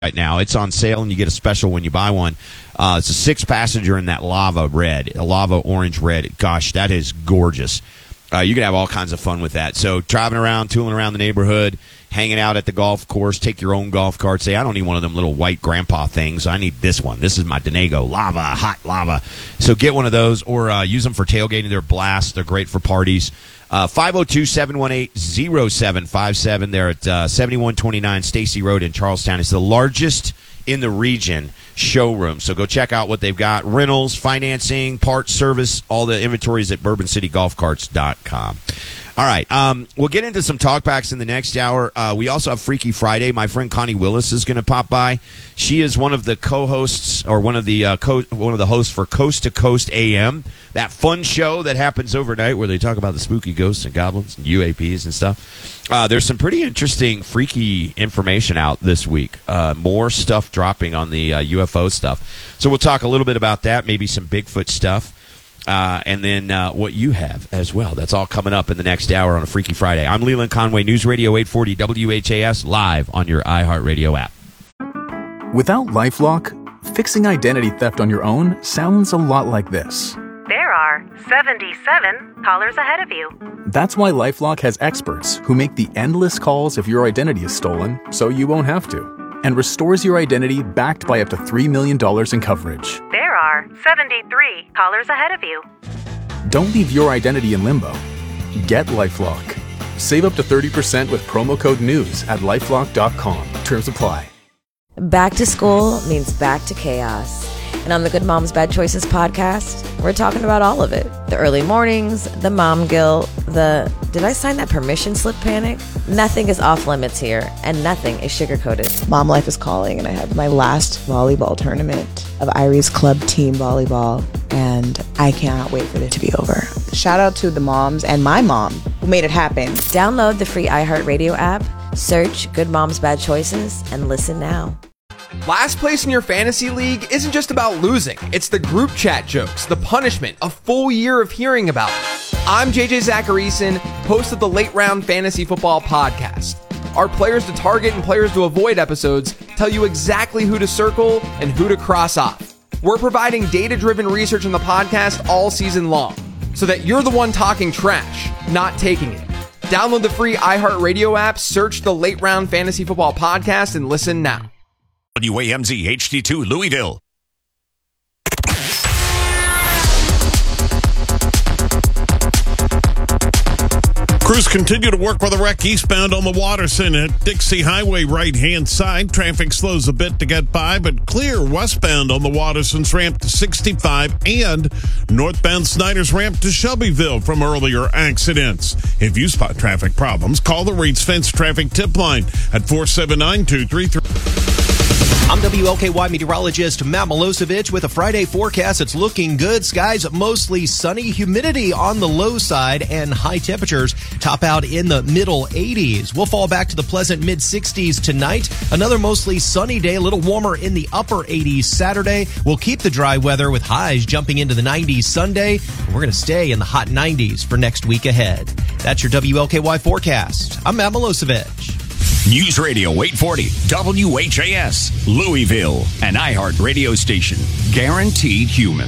right now. It's on sale, and you get a special when you buy one. It's a 6-passenger in that lava red, a lava orange red. Gosh, that is gorgeous. You can have all kinds of fun with that. So driving around, tooling around the neighborhood, hanging out at the golf course, take your own golf cart. Say, I don't need one of them little white grandpa things. I need this one. This is my Denago, lava, hot lava. So get one of those or use them for tailgating. They're blast. They're great for parties. 502-718-0757. They're at 7129 Stacy Road in Charlestown. It's the largest in the region showroom. So go check out what they've got. Rentals, financing, parts, service, all the inventory is at BourbonCityGolfCarts.com. All right, we'll get into some talkbacks in the next hour. We also have Freaky Friday. My friend Connie Willis is going to pop by. She is one of the co-hosts, or one of the hosts for Coast to Coast AM, that fun show that happens overnight where they talk about the spooky ghosts and goblins and UAPs and stuff. There's some pretty interesting, freaky information out this week. More stuff dropping on the UFO stuff. So we'll talk a little bit about that, maybe some Bigfoot stuff. And then what you have as well. That's all coming up in the next hour on a Freaky Friday. I'm Leland Conway, News Radio 840 WHAS, live on your iHeartRadio app. Without LifeLock, fixing identity theft on your own sounds a lot like this. There are 77 callers ahead of you. That's why LifeLock has experts who make the endless calls if your identity is stolen, so you won't have to, and restores your identity backed by up to $3 million in coverage. There are 73 callers ahead of you. Don't leave your identity in limbo. Get LifeLock. Save up to 30% with promo code NEWS at LifeLock.com. Terms apply. Back to school means back to chaos. And on the Good Moms Bad Choices podcast, we're talking about all of it. The early mornings, the mom guilt, the did I sign that permission slip panic? Nothing is off limits here, and nothing is sugar-coated. Mom life is calling, and I have my last volleyball tournament of Irie's club team volleyball, and I cannot wait for it to be over. Shout out to the moms and my mom who made it happen. Download the free iHeartRadio app, search Good Moms Bad Choices, and listen now. Last place in your fantasy league isn't just about losing. It's the group chat jokes, the punishment, a full year of hearing about it. I'm JJ Zacharyson, host of the Late Round Fantasy Football Podcast. Our players to target and players to avoid episodes tell you exactly who to circle and who to cross off. We're providing data-driven research on the podcast all season long, so that you're the one talking trash, not taking it. Download the free iHeartRadio app, search the Late Round Fantasy Football Podcast, and listen now. WAMZ HD2 Louisville. Crews continue to work with a wreck eastbound on the Watterson at Dixie Highway right-hand side. Traffic slows a bit to get by, but clear westbound on the Watterson's ramp to 65 and northbound Snyder's ramp to Shelbyville from earlier accidents. If you spot traffic problems, call the Reed's Fence Traffic Tip Line at 479-233. I'm WLKY meteorologist Matt Milosevic with a Friday forecast. It's looking good. Skies mostly sunny, humidity on the low side, and high temperatures top out in the middle 80s. We'll fall back to the pleasant mid-60s tonight. Another mostly sunny day, a little warmer in the upper 80s Saturday. We'll keep the dry weather with highs jumping into the 90s Sunday. We're going to stay in the hot 90s for next week ahead. That's your WLKY forecast. I'm Matt Milosevic. News Radio 840 WHAS, Louisville, an iHeart radio station. Guaranteed human.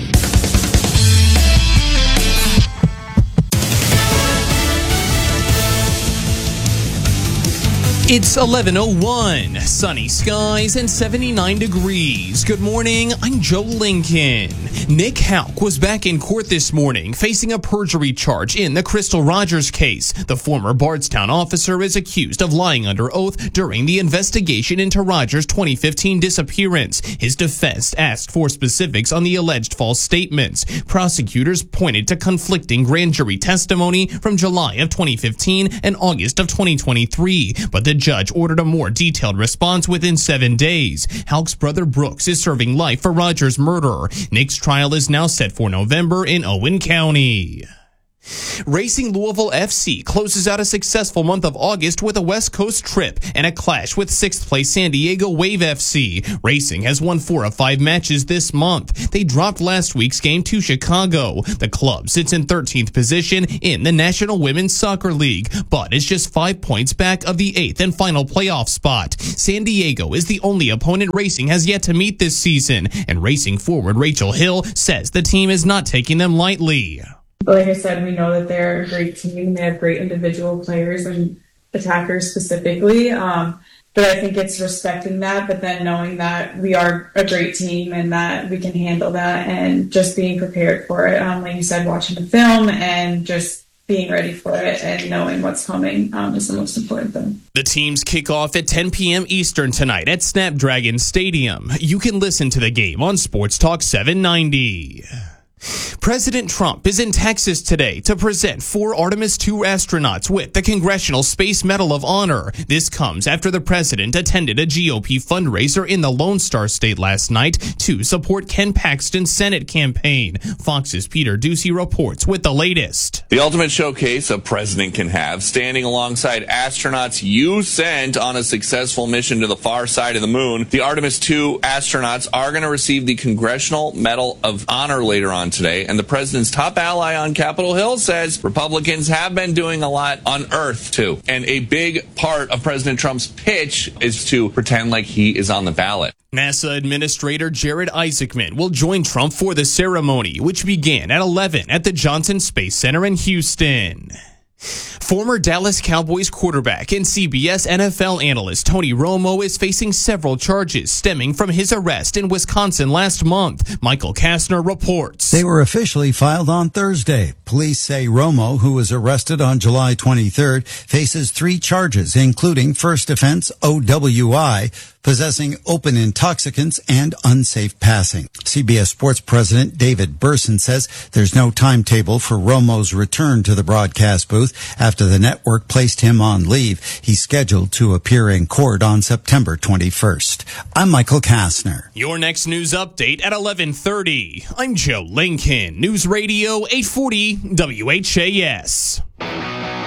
It's 11:01, sunny skies and 79 degrees. Good morning, I'm Joe Lincoln. Nick Houck was back in court this morning facing a perjury charge in the Crystal Rogers case. The former Bardstown officer is accused of lying under oath during the investigation into Rogers' 2015 disappearance. His defense asked for specifics on the alleged false statements. Prosecutors pointed to conflicting grand jury testimony from July of 2015 and August of 2023, but the judge ordered a more detailed response within 7 days. Houck's brother Brooks is serving life for Rogers' murder. Nick's trial is now set for November in Owen County. Racing Louisville FC closes out a successful month of August with a West Coast trip and a clash with 6th place San Diego Wave FC. Racing has won 4 of 5 matches this month. They dropped last week's game to Chicago. The club sits in 13th position in the National Women's Soccer League, but is just 5 points back of the 8th and final playoff spot. San Diego is the only opponent Racing has yet to meet this season, and Racing forward Rachel Hill says the team is not taking them lightly. But like I said, we know that they're a great team. They have great individual players and attackers specifically. But I think it's respecting that, but then knowing that we are a great team and that we can handle that and just being prepared for it. Like you said, watching the film and just being ready for it and knowing what's coming is the most important thing. The teams kick off at 10 p.m. Eastern tonight at Snapdragon Stadium. You can listen to the game on Sports Talk 790. President Trump is in Texas today to present 4 Artemis II astronauts with the Congressional Space Medal of Honor. This comes after the president attended a GOP fundraiser in the Lone Star State last night to support Ken Paxton's Senate campaign. Fox's Peter Ducey reports with the latest. The ultimate showcase a president can have, standing alongside astronauts you sent on a successful mission to the far side of the moon. The Artemis II astronauts are going to receive the Congressional Medal of Honor later on today, and the president's top ally on Capitol Hill says Republicans have been doing a lot on Earth too. And a big part of President Trump's pitch is to pretend like he is on the ballot. NASA Administrator Jared Isaacman will join Trump for the ceremony, which began at 11 at the Johnson Space Center in Houston. Former Dallas Cowboys quarterback and CBS NFL analyst Tony Romo is facing several charges stemming from his arrest in Wisconsin last month. Michael Kastner reports. They were officially filed on Thursday. Police say Romo, who was arrested on July 23rd, faces 3 charges, including first offense OWI, possessing open intoxicants, and unsafe passing. CBS Sports President David Burson says there's no timetable for Romo's return to the broadcast booth after the network placed him on leave. He's scheduled to appear in court on September 21st. I'm Michael Kastner. Your next news update at 11:30. I'm Joe Lincoln. News Radio 840 WHAS.